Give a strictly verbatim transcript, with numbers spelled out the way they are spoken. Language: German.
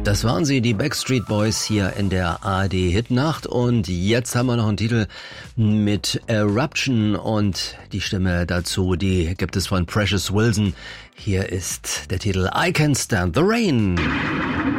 Das waren sie, die Backstreet Boys hier in der A R D Hitnacht, und jetzt haben wir noch einen Titel mit Eruption und die Stimme dazu, die gibt es von Precious Wilson. Hier ist der Titel I Can't Stand the Rain.